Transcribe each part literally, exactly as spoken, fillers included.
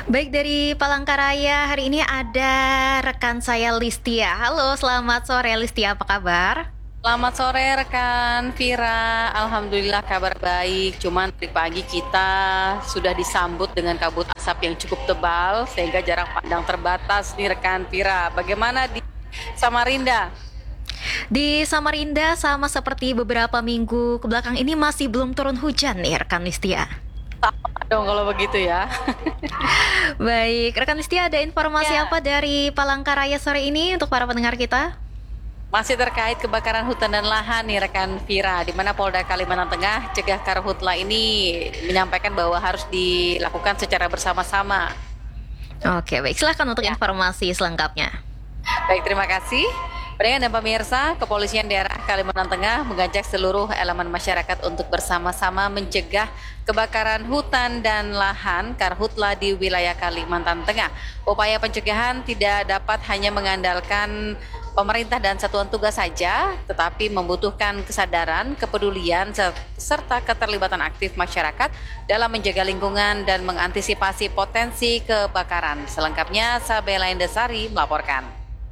Baik, dari Palangkaraya hari ini ada rekan saya Listia. Halo, selamat sore Listia, apa kabar? Selamat sore rekan Vira, Alhamdulillah kabar baik. Cuman tadi pagi kita sudah disambut dengan kabut asap yang cukup tebal sehingga jarak pandang terbatas nih rekan Vira. Bagaimana di Samarinda? Di Samarinda sama seperti beberapa minggu kebelakang ini masih belum turun hujan nih rekan Listia. Sama dong kalau begitu ya. Baik, rekan Listia, ada informasi Ya, apa dari Palangkaraya sore ini untuk para pendengar kita? masih terkait kebakaran hutan dan lahan nih rekan Vira, di mana Polda Kalimantan Tengah Cegah Karhutla ini menyampaikan bahwa harus dilakukan secara bersama-sama. Oke, baik, silakan untuk Ya. informasi selengkapnya. Baik, terima kasih. Pendengar dan pemirsa, Kepolisian Daerah Kalimantan Tengah mengajak seluruh elemen masyarakat untuk bersama-sama mencegah kebakaran hutan dan lahan karhutla di wilayah Kalimantan Tengah. Upaya pencegahan tidak dapat hanya mengandalkan pemerintah dan satuan tugas saja, tetapi membutuhkan kesadaran, kepedulian, ser- serta keterlibatan aktif masyarakat dalam menjaga lingkungan dan mengantisipasi potensi kebakaran. Selengkapnya, Sabela Indesari melaporkan.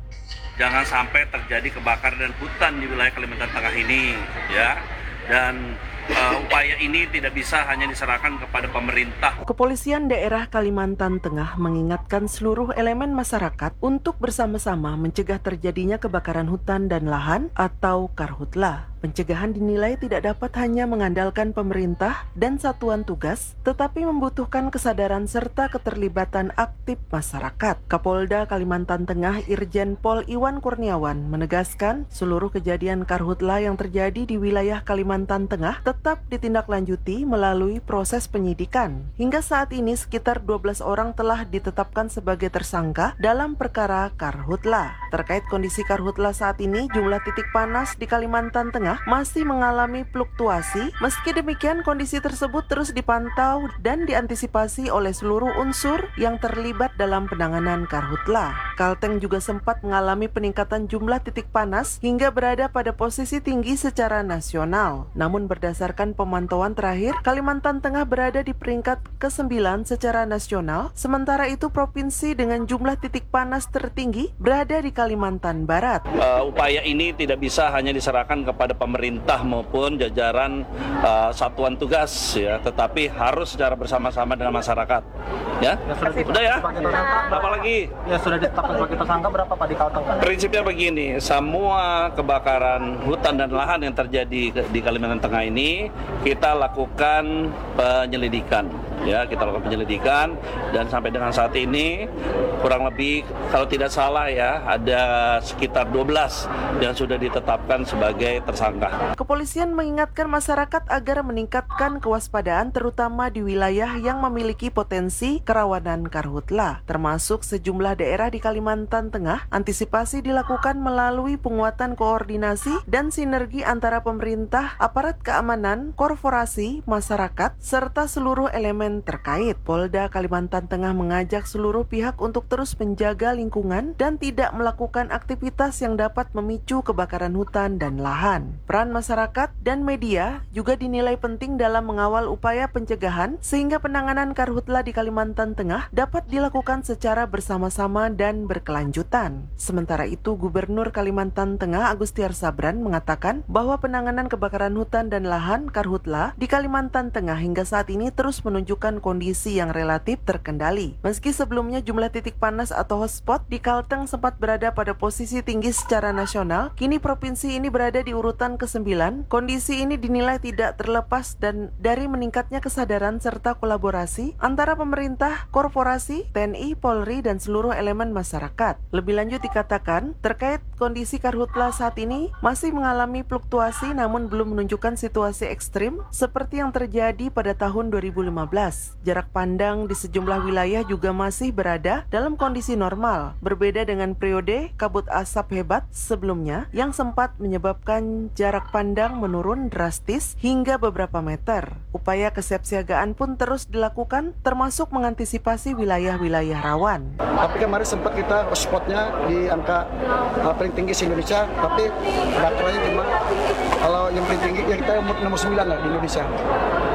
Jangan sampai terjadi kebakaran dan hutan di wilayah Kalimantan Tengah ini, ya. Dan uh, upaya ini tidak bisa hanya diserahkan kepada pemerintah. Kepolisian Daerah Kalimantan Tengah mengingatkan seluruh elemen masyarakat untuk bersama-sama mencegah terjadinya kebakaran hutan dan lahan atau karhutla. Pencegahan dinilai tidak dapat hanya mengandalkan pemerintah dan satuan tugas, tetapi membutuhkan kesadaran serta keterlibatan aktif masyarakat. Kapolda Kalimantan Tengah Irjen Pol Iwan Kurniawan menegaskan seluruh kejadian karhutla yang terjadi di wilayah Kalimantan Tengah tetap ditindaklanjuti melalui proses penyidikan. Hingga saat ini sekitar dua belas orang telah ditetapkan sebagai tersangka dalam perkara karhutla. Terkait kondisi karhutla saat ini, jumlah titik panas di Kalimantan Tengah masih mengalami fluktuasi. Meski demikian, kondisi tersebut terus dipantau dan diantisipasi oleh seluruh unsur yang terlibat dalam penanganan karhutla. Kalteng juga sempat mengalami peningkatan jumlah titik panas hingga berada pada posisi tinggi secara nasional. Namun berdasarkan pemantauan terakhir, Kalimantan Tengah berada di peringkat kesembilan secara nasional, sementara itu provinsi dengan jumlah titik panas tertinggi berada di Kalimantan Barat. Uh, upaya ini tidak bisa hanya diserahkan kepada pemerintah maupun jajaran uh, satuan tugas, ya, tetapi harus secara bersama-sama dengan masyarakat. Ya, Ya sudah udah ya. sebagai tersangka. Apa lagi? Ya sudah ditetapkan sebagai tersangka berapa Pak di Kalteng? Prinsipnya begini, semua kebakaran hutan dan lahan yang terjadi di Kalimantan Tengah ini kita lakukan penyelidikan, ya, kita lakukan penyelidikan dan sampai dengan saat ini kurang lebih kalau tidak salah ya ada sekitar dua belas yang sudah ditetapkan sebagai tersangka. Kepolisian mengingatkan masyarakat agar meningkatkan kewaspadaan terutama di wilayah yang memiliki potensi kerawanan karhutla, termasuk sejumlah daerah di Kalimantan Tengah. Antisipasi dilakukan melalui penguatan koordinasi dan sinergi antara pemerintah, aparat keamanan, korporasi, masyarakat, serta seluruh elemen terkait. Polda Kalimantan Tengah mengajak seluruh pihak untuk terus menjaga lingkungan dan tidak melakukan aktivitas yang dapat memicu kebakaran hutan dan lahan. Peran masyarakat dan media juga dinilai penting dalam mengawal upaya pencegahan sehingga penanganan karhutla di Kalimantan Tengah dapat dilakukan secara bersama-sama dan berkelanjutan. Sementara itu, Gubernur Kalimantan Tengah Agustiar Sabran mengatakan bahwa penanganan kebakaran hutan dan lahan karhutla di Kalimantan Tengah hingga saat ini terus menunjukkan kondisi yang relatif terkendali. Meski sebelumnya jumlah titik panas atau hotspot di Kalteng sempat berada pada posisi tinggi secara nasional, kini provinsi ini berada di urutan kesembilan. Kondisi ini dinilai tidak terlepas dan dari meningkatnya kesadaran serta kolaborasi antara pemerintah, korporasi, T N I, Polri, dan seluruh elemen masyarakat. Lebih lanjut dikatakan, terkait kondisi karhutla saat ini masih mengalami fluktuasi namun belum menunjukkan situasi ekstrim seperti yang terjadi pada tahun dua ribu lima belas. Jarak pandang di sejumlah wilayah juga masih berada dalam kondisi normal, berbeda dengan periode kabut asap hebat sebelumnya yang sempat menyebabkan jarak pandang menurun drastis hingga beberapa meter. Upaya kesiapsiagaan pun terus dilakukan termasuk mengantisipasi wilayah-wilayah rawan. Tapi kemarin sempat kita spotnya di angka uh, paling tinggi se-Indonesia, tapi baterainya cuma kalau yang paling tinggi ya kita nomor sembilan lah di Indonesia.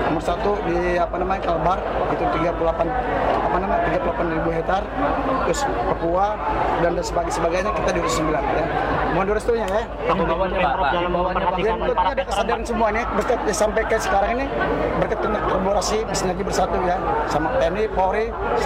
nomor satu di apa namanya Kalbar itu tiga puluh delapan apa namanya tiga puluh delapan ribu hektar, terus Papua dan dan sebagainya sebagainya kita di sembilan ya. Mohon restunya ya. Bawahnya Pak, dalam memperhatikan Ya, para ada kesadaran semua nih berkat ya, sampai ke sekarang ini berkat kolaborasi Bisnagi Bersatu ya sama T N I, Polri.